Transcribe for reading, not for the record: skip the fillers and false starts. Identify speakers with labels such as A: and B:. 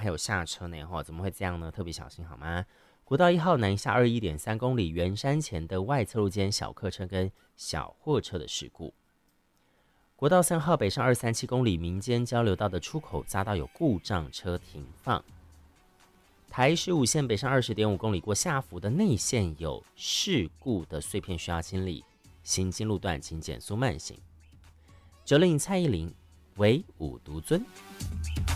A: 还有下车呢，怎么会这样呢？特别小心好吗？国道1号南下21.3公里，圆山前的外侧路间小客车跟小货车的事故。国道3号北上237公里，民间交流道的出口匝道有故障车停放。台15线北上20.5公里，过下福的内线有事故的碎片需要清理，行经路段请减速慢行。901蔡依林唯吾独尊。